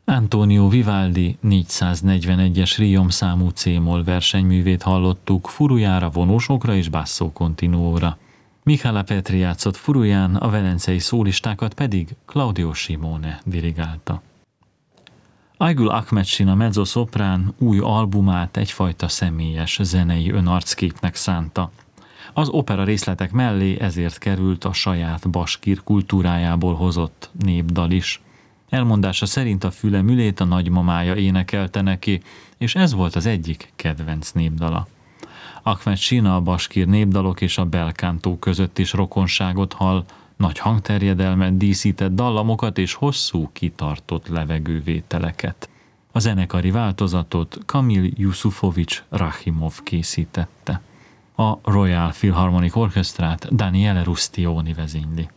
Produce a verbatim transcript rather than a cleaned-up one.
Antonio Vivaldi négyszáznegyvenegyes Riom számú C-moll versenyművét hallottuk furujára, vonósokra és basso continuóra. Michala Petri játszott furuján, a velencei szólistákat pedig Claudio Simone dirigálta. Aygul Ahmedsin, a mezzoszoprán új albumát egyfajta személyes zenei önarcképnek szánta. Az opera részletek mellé ezért került a saját baskír kultúrájából hozott népdal is. Elmondása szerint a füle mülét a nagymamája énekelte neki, és ez volt az egyik kedvenc népdala. Ahmedsin a baskír népdalok és a belkántó között is rokonságot hall, nagy hangterjedelmet, díszített dallamokat és hosszú, kitartott levegővételeket. A zenekari változatot Kamil Yusufovics Rahimov készítette. A Royal Philharmonic Orchestrát Daniele Rustioni vezényli.